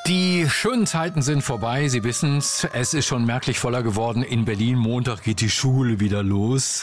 Die schönen Zeiten sind vorbei, Sie wissen's. Es ist schon merklich voller geworden in Berlin. Montag geht die Schule wieder los.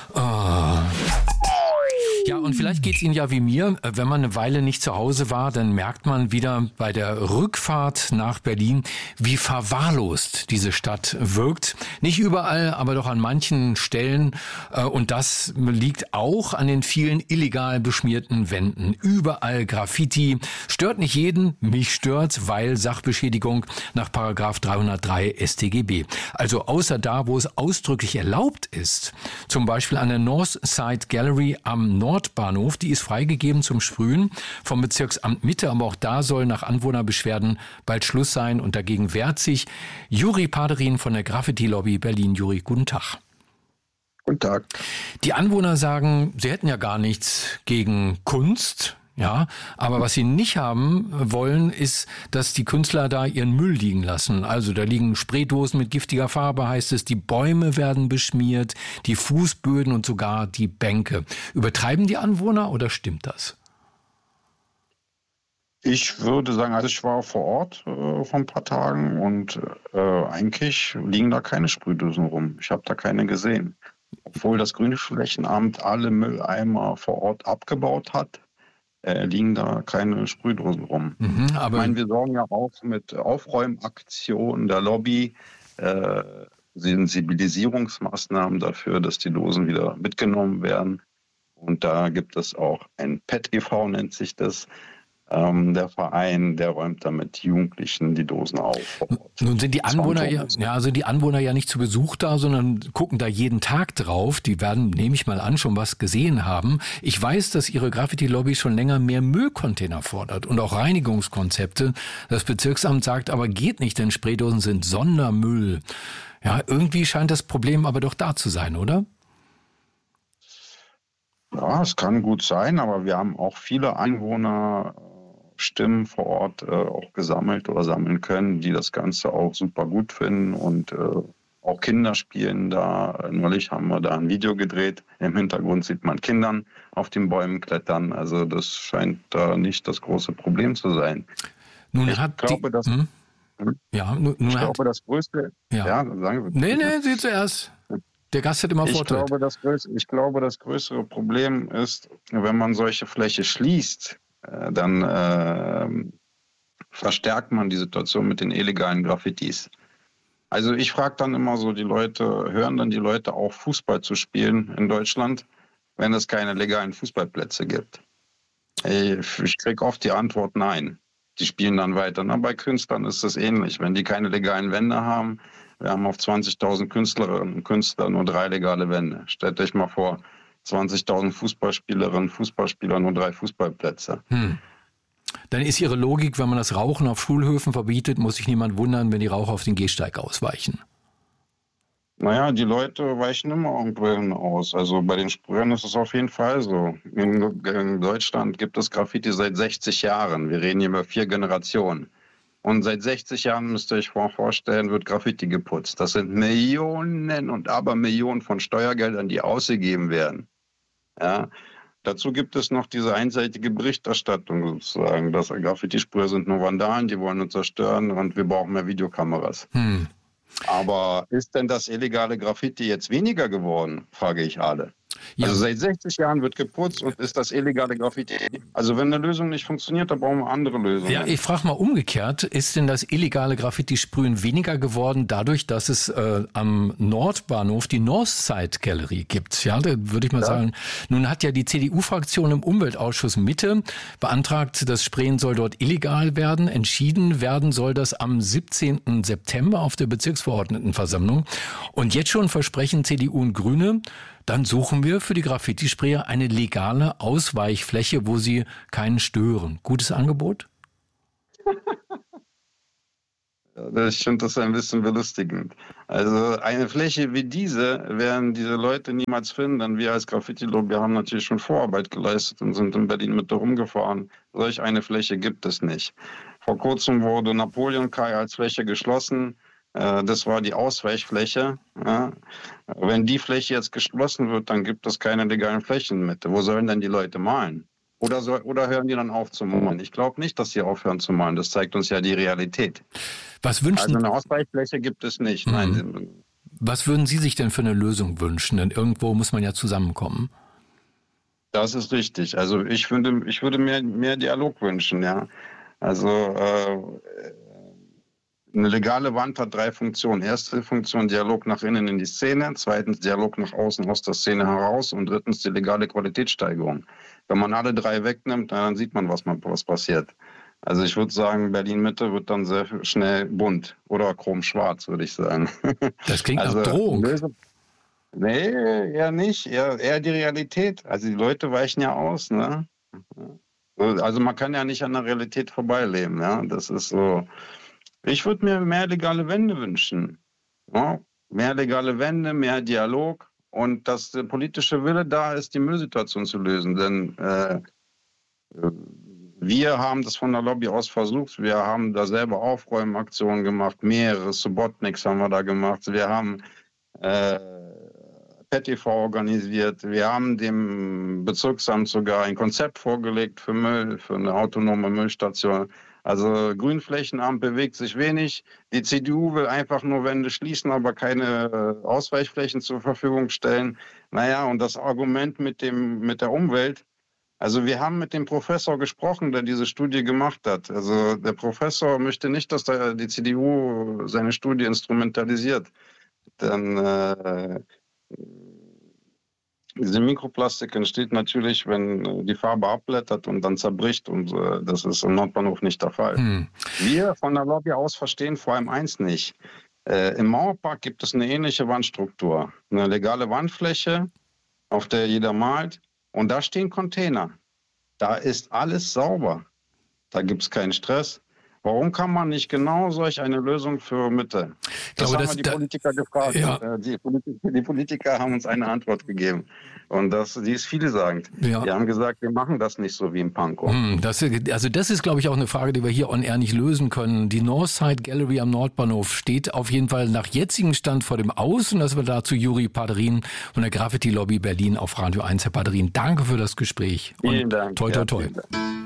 Ja, und vielleicht geht's Ihnen ja wie mir. Wenn man eine Weile nicht zu Hause war, dann merkt man wieder bei der Rückfahrt nach Berlin, wie verwahrlost diese Stadt wirkt. Nicht überall, aber doch an manchen Stellen. Und das liegt auch an den vielen illegal beschmierten Wänden. Überall Graffiti. Stört nicht jeden. Mich stört's, weil Sachbeschädigung nach Paragraph 303 StGB. Also außer da, wo es ausdrücklich erlaubt ist. Zum Beispiel an der Northside Gallery am Nordbahnhof, die ist freigegeben zum Sprühen vom Bezirksamt Mitte, aber auch da soll nach Anwohnerbeschwerden bald Schluss sein und dagegen wehrt sich Juri Paderin von der Graffiti-Lobby Berlin. Juri, guten Tag. Guten Tag. Die Anwohner sagen, sie hätten ja gar nichts gegen Kunst. Ja, aber was sie nicht haben wollen, ist, dass die Künstler da ihren Müll liegen lassen. Also da liegen Spraydosen mit giftiger Farbe, heißt es, die Bäume werden beschmiert, die Fußböden und sogar die Bänke. Übertreiben die Anwohner oder stimmt das? Ich würde sagen, also ich war vor Ort vor ein paar Tagen und eigentlich liegen da keine Sprühdosen rum. Ich habe da keine gesehen. Obwohl das Grünflächenamt alle Mülleimer vor Ort abgebaut hat, liegen da keine Sprühdosen rum. Aber ich meine, wir sorgen ja auch mit Aufräumaktionen der Lobby, Sensibilisierungsmaßnahmen dafür, dass die Dosen wieder mitgenommen werden. Und da gibt es auch ein PET-e.V., nennt sich das. Der Verein, der räumt damit Jugendlichen die Dosen auf. Nun sind die Anwohner die Anwohner ja nicht zu Besuch da, sondern gucken da jeden Tag drauf. Die werden, nehme ich mal an, schon was gesehen haben. Ich weiß, dass Ihre Graffiti-Lobby schon länger mehr Müllcontainer fordert und auch Reinigungskonzepte. Das Bezirksamt sagt aber, geht nicht, denn Spraydosen sind Sondermüll. Ja, irgendwie scheint das Problem aber doch da zu sein, oder? Ja, es kann gut sein, aber wir haben auch viele Einwohnerstimmen vor Ort auch gesammelt oder sammeln können, die das Ganze auch super gut finden und auch Kinder spielen da. Neulich haben wir da ein Video gedreht. Im Hintergrund sieht man Kindern auf den Bäumen klettern. Also das scheint da nicht das große Problem zu sein. Ich glaube, das Größte... Ja, sagen Sie. Nee, Sie zuerst. Der Gast hat immer Vorteil. Ich glaube, das größere Problem ist, wenn man solche Fläche schließt, dann verstärkt man die Situation mit den illegalen Graffitis. Also ich frage dann immer so die Leute, hören dann die Leute auch Fußball zu spielen in Deutschland, wenn es keine legalen Fußballplätze gibt? Ich kriege oft die Antwort nein. Die spielen dann weiter. Na, bei Künstlern ist es ähnlich. Wenn die keine legalen Wände haben, wir haben auf 20.000 Künstlerinnen und Künstler nur 3 legale Wände. Stellt euch mal vor, 20.000 Fußballspielerinnen und Fußballspieler, nur 3 Fußballplätze. Dann ist Ihre Logik, wenn man das Rauchen auf Schulhöfen verbietet, muss sich niemand wundern, wenn die Raucher auf den Gehsteig ausweichen. Naja, die Leute weichen immer irgendwohin aus. Also bei den Sprühern ist es auf jeden Fall so. In Deutschland gibt es Graffiti seit 60 Jahren. Wir reden hier über 4 Generationen. Und seit 60 Jahren, müsst ihr euch vorstellen, wird Graffiti geputzt. Das sind Millionen und Abermillionen von Steuergeldern, die ausgegeben werden. Ja. Dazu gibt es noch diese einseitige Berichterstattung sozusagen, dass Graffiti-Sprüher sind nur Vandalen, die wollen uns zerstören und wir brauchen mehr Videokameras. Aber ist denn das illegale Graffiti jetzt weniger geworden, frage ich alle. Ja. Also seit 60 Jahren wird geputzt und ist das illegale Graffiti. Also wenn eine Lösung nicht funktioniert, dann brauchen wir andere Lösungen. Ja, ich frage mal umgekehrt, ist denn das illegale Graffiti-Sprühen weniger geworden dadurch, dass es am Nordbahnhof die Northside Gallery gibt? Ja, da würde ich mal sagen, nun hat ja die CDU-Fraktion im Umweltausschuss Mitte beantragt, das Sprayen soll dort illegal werden. Entschieden werden soll das am 17. September auf der Bezirksverordnetenversammlung. Und jetzt schon versprechen CDU und Grüne, dann suchen wir für die Graffiti-Sprayer eine legale Ausweichfläche, wo sie keinen stören. Gutes Angebot? Ich finde das ein bisschen belustigend. Also eine Fläche wie diese werden diese Leute niemals finden, denn wir als Graffiti-Lobby haben natürlich schon Vorarbeit geleistet und sind in Berlin mit rumgefahren. Solch eine Fläche gibt es nicht. Vor kurzem wurde Napoleon-Kai als Fläche geschlossen. Das war die Ausweichfläche. Ja. Wenn die Fläche jetzt geschlossen wird, dann gibt es keine legalen Flächen mehr. Wo sollen denn die Leute malen? Oder hören die dann auf zu malen? Ich glaube nicht, dass sie aufhören zu malen. Das zeigt uns ja die Realität. Was wünschen? Also eine Ausweichfläche gibt es nicht. Nein. Was würden Sie sich denn für eine Lösung wünschen? Denn irgendwo muss man ja zusammenkommen. Das ist richtig. Also ich würde mehr Dialog wünschen, ja. Also eine legale Wand hat 3 Funktionen. Erste Funktion, Dialog nach innen in die Szene. Zweitens, Dialog nach außen aus der Szene heraus. Und drittens, die legale Qualitätssteigerung. Wenn man alle 3 wegnimmt, dann sieht man, was passiert. Also ich würde sagen, Berlin-Mitte wird dann sehr schnell bunt oder chromschwarz, würde ich sagen. Das klingt nach Drohung. Nee, eher nicht. Eher die Realität. Also die Leute weichen ja aus. Ne? Also man kann ja nicht an der Realität vorbeileben. Ja? Das ist so. Ich würde mir mehr legale Wände wünschen. Ja? Mehr legale Wände, mehr Dialog und dass der politische Wille da ist, die Müllsituation zu lösen. Denn wir haben das von der Lobby aus versucht. Wir haben da selber Aufräumaktionen gemacht. Mehrere Subotniks haben wir da gemacht. Wir haben PETV organisiert. Wir haben dem Bezirksamt sogar ein Konzept vorgelegt für Müll, für eine autonome Müllstation. Also Grünflächenamt bewegt sich wenig. Die CDU will einfach nur Wände schließen, aber keine Ausweichflächen zur Verfügung stellen. Naja, und das Argument mit der Umwelt. Also wir haben mit dem Professor gesprochen, der diese Studie gemacht hat. Also der Professor möchte nicht, dass die CDU seine Studie instrumentalisiert. Denn diese Mikroplastik entsteht natürlich, wenn die Farbe abblättert und dann zerbricht. Und das ist im Nordbahnhof nicht der Fall. Wir von der Lobby aus verstehen vor allem eins nicht. Im Mauerpark gibt es eine ähnliche Wandstruktur. Eine legale Wandfläche, auf der jeder malt. Und da stehen Container. Da ist alles sauber. Da gibt es keinen Stress. Warum kann man nicht genau solch eine Lösung für Mitte? Das haben wir die Politiker gefragt. Ja. Die Politiker haben uns eine Antwort gegeben. Und die ist vielsagend. Ja. Die haben gesagt, wir machen das nicht so wie im Pankow. Das ist, glaube ich, auch eine Frage, die wir hier on air nicht lösen können. Die Northside Gallery am Nordbahnhof steht auf jeden Fall nach jetzigem Stand vor dem Aus. Und das war dazu Juri Paderin von der Graffiti Lobby Berlin auf Radio 1. Herr Paderin, danke für das Gespräch. Vielen Dank. Toi, toi, toi.